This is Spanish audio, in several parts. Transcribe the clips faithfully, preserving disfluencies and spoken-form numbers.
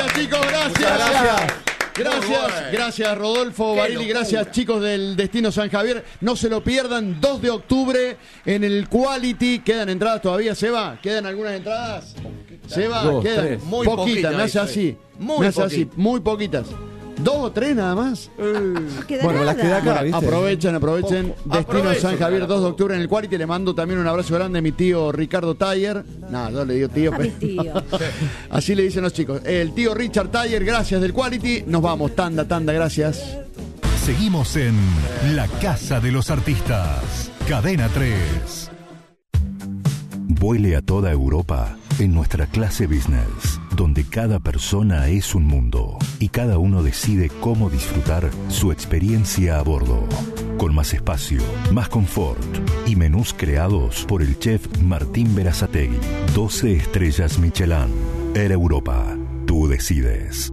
Gracias, chicos, gracias. Gracias. Gracias, gracias Rodolfo Barili, gracias chicos del Destino San Javier. No se lo pierdan, dos de octubre en el Quality. ¿Quedan entradas todavía, Seba? ¿Quedan algunas entradas? Seba, Dos, quedan tres. muy poquitas, me hace así. Muy me hace poquito. así, muy poquitas. ¿Dos o tres nada más? Queda Bueno, nada. las queda acá, ¿viste? Aprovechen, aprovechen. Destino Aprovechen, San Javier, carajo. dos de octubre en el Quality. Le mando también un abrazo grande a mi tío Ricardo Taller. No, yo le digo tío, A pero mi tío. así le dicen los chicos. El tío Richard Taller, gracias del Quality. Nos vamos, tanda, tanda, gracias. Seguimos en La Casa de los Artistas. Cadena tres. Vuele a toda Europa en nuestra clase business, donde cada persona es un mundo y cada uno decide cómo disfrutar su experiencia a bordo. Con más espacio, más confort y menús creados por el chef Martín Berazategui. doce estrellas Michelin. Air Europa. Tú decides.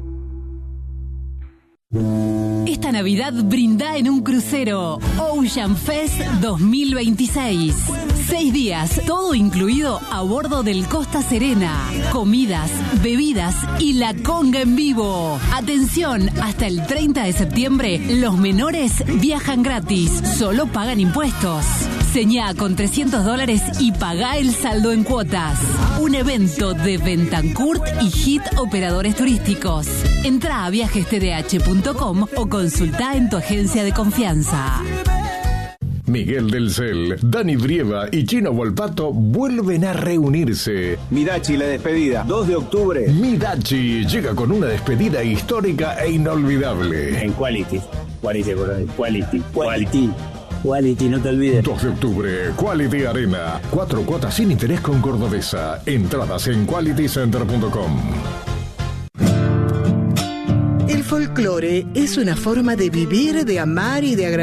Esta Navidad brinda en un crucero Ocean Fest dos mil veintiséis. Seis días, todo incluido a bordo del Costa Serena. Comidas, bebidas y la conga en vivo. Atención, hasta el treinta de septiembre los menores viajan gratis, solo pagan impuestos. Señá con trescientos dólares y pagá el saldo en cuotas. Un evento de Bentancourt y Hit Operadores Turísticos. Entrá a viajes t d h punto com o consultá en tu agencia de confianza. Miguel del Cel, Dani Brieva y Chino Volpato vuelven a reunirse. Midachi, la despedida, dos de octubre. Midachi llega con una despedida histórica e inolvidable. En Quality. Quality, Quality. Quality. Quality, no te olvides. dos de octubre, Quality Arena. Cuatro cuotas sin interés con Cordobesa. Entradas en quality center punto com. El folclore es una forma de vivir, de amar y de agradecer.